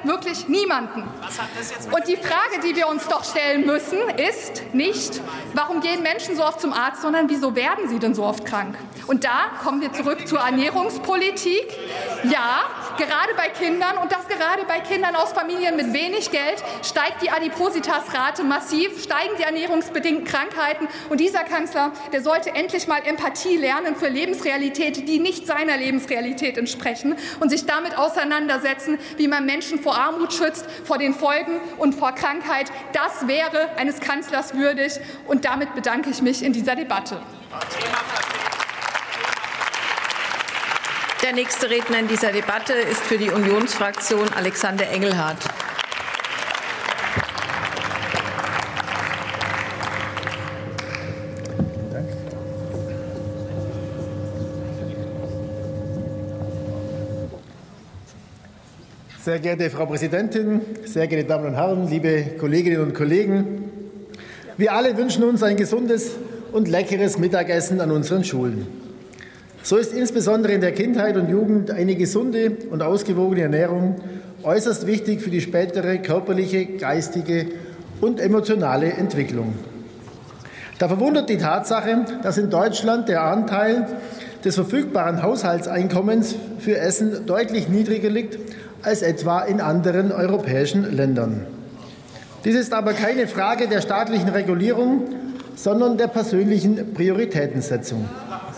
wirklich niemanden. Und die Frage, die wir uns doch stellen müssen, ist nicht, warum gehen Menschen so oft zum Arzt, sondern wieso werden sie denn so oft krank? Und da kommen wir zurück zur Ernährungspolitik. Ja, gerade bei Kindern, und das gerade bei Kindern aus Familien mit wenig Geld, steigt die Adipositasrate massiv, steigen die ernährungsbedingten Krankheiten. Und dieser Kanzler, der sollte endlich mal Empathie lernen für Lebensrealitäten, die nicht seiner Lebensrealität entsprechen, und sich damit auseinandersetzen, wie man Menschen vor Armut schützt, vor den Folgen und vor Krankheit. Das wäre eines Kanzlers würdig. Und damit bedanke ich mich in dieser Debatte. Der nächste Redner in dieser Debatte ist für die Unionsfraktion Alexander Engelhardt. Sehr geehrte Frau Präsidentin, sehr geehrte Damen und Herren, liebe Kolleginnen und Kollegen! Wir alle wünschen uns ein gesundes und leckeres Mittagessen an unseren Schulen. So ist insbesondere in der Kindheit und Jugend eine gesunde und ausgewogene Ernährung äußerst wichtig für die spätere körperliche, geistige und emotionale Entwicklung. Da verwundert die Tatsache, dass in Deutschland der Anteil des verfügbaren Haushaltseinkommens für Essen deutlich niedriger liegt als etwa in anderen europäischen Ländern. Dies ist aber keine Frage der staatlichen Regulierung, sondern der persönlichen Prioritätensetzung.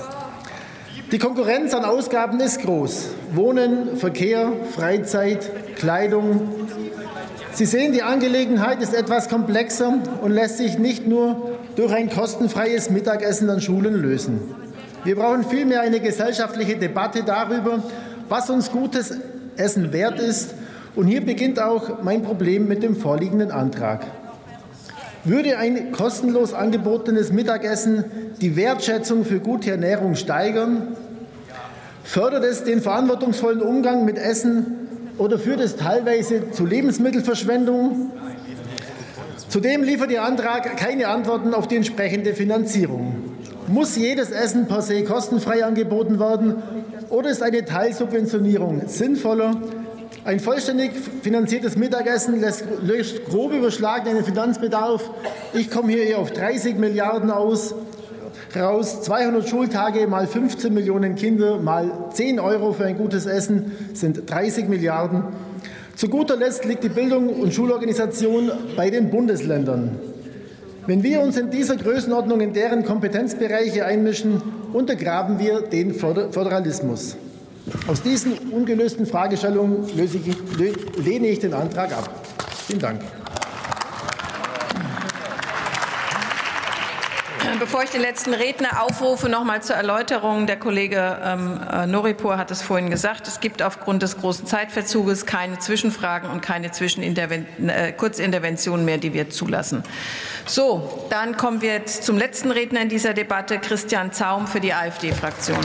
Die Konkurrenz an Ausgaben ist groß. Wohnen, Verkehr, Freizeit, Kleidung. Sie sehen, die Angelegenheit ist etwas komplexer und lässt sich nicht nur durch ein kostenfreies Mittagessen an Schulen lösen. Wir brauchen vielmehr eine gesellschaftliche Debatte darüber, was uns gutes Essen wert ist. Und hier beginnt auch mein Problem mit dem vorliegenden Antrag. Würde ein kostenlos angebotenes Mittagessen die Wertschätzung für gute Ernährung steigern? Fördert es den verantwortungsvollen Umgang mit Essen oder führt es teilweise zu Lebensmittelverschwendung? Zudem liefert Ihr Antrag keine Antworten auf die entsprechende Finanzierung. Muss jedes Essen per se kostenfrei angeboten werden oder ist eine Teilsubventionierung sinnvoller? Ein vollständig finanziertes Mittagessen löst grob überschlagen einen Finanzbedarf. Ich komme hier eher auf 30 Milliarden raus. 200 Schultage mal 15 Millionen Kinder mal 10 € für ein gutes Essen sind 30 Milliarden. Zu guter Letzt liegt die Bildung und Schulorganisation bei den Bundesländern. Wenn wir uns in dieser Größenordnung in deren Kompetenzbereiche einmischen, untergraben wir den Föderalismus. Aus diesen ungelösten Fragestellungen lehne ich den Antrag ab. Vielen Dank. Bevor ich den letzten Redner aufrufe, noch mal zur Erläuterung. Der Kollege Noripur hat es vorhin gesagt. Es gibt aufgrund des großen Zeitverzuges keine Zwischenfragen und keine Kurzinterventionen mehr, die wir zulassen. So, dann kommen wir jetzt zum letzten Redner in dieser Debatte, Christian Zaum für die AfD-Fraktion.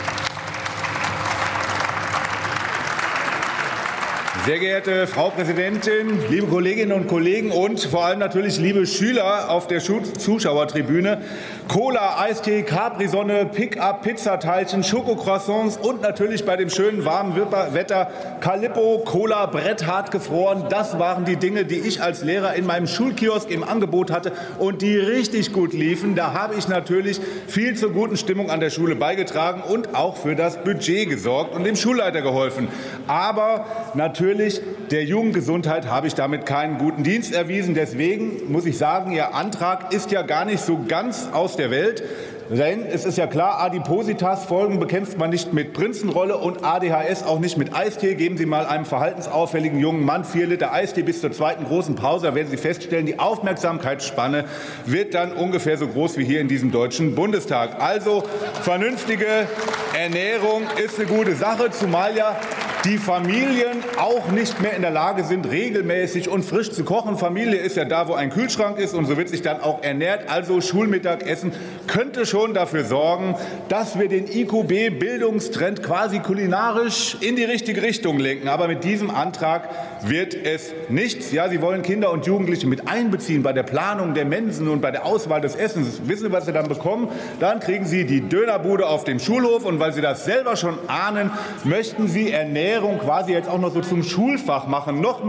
Sehr geehrte Frau Präsidentin, liebe Kolleginnen und Kollegen und vor allem natürlich liebe Schüler auf der Zuschauertribüne. Cola, Eistee, Capri-Sonne, Pick-up, Pizzateilchen, Schokocroissants und natürlich bei dem schönen warmen Wetter Calippo, Cola, bretthart gefroren. Das waren die Dinge, die ich als Lehrer in meinem Schulkiosk im Angebot hatte und die richtig gut liefen. Da habe ich natürlich viel zur guten Stimmung an der Schule beigetragen und auch für das Budget gesorgt und dem Schulleiter geholfen. Aber natürlich der Jugendgesundheit habe ich damit keinen guten Dienst erwiesen. Deswegen muss ich sagen, Ihr Antrag ist ja gar nicht so ganz aus der Welt. Denn es ist ja klar, Adipositas-Folgen bekämpft man nicht mit Prinzenrolle und ADHS auch nicht mit Eistee. Geben Sie mal einem verhaltensauffälligen jungen Mann 4 Liter Eistee bis zur zweiten großen Pause. Da werden Sie feststellen, die Aufmerksamkeitsspanne wird dann ungefähr so groß wie hier in diesem Deutschen Bundestag. Also vernünftige Ernährung ist eine gute Sache, zumal ja die Familien auch nicht mehr in der Lage sind, regelmäßig und frisch zu kochen. Familie ist ja da, wo ein Kühlschrank ist, und so wird sich dann auch ernährt. Also Schulmittagessen könnte schon dafür sorgen, dass wir den IQB-Bildungstrend quasi kulinarisch in die richtige Richtung lenken. Aber mit diesem Antrag wird es nichts. Ja, Sie wollen Kinder und Jugendliche mit einbeziehen bei der Planung der Mensen und bei der Auswahl des Essens. Wissen Sie, was Sie dann bekommen? Dann kriegen Sie die Dönerbude auf dem Schulhof. Und weil Sie das selber schon ahnen, möchten Sie Ernährung quasi jetzt auch noch so zum Schulfach machen. Noch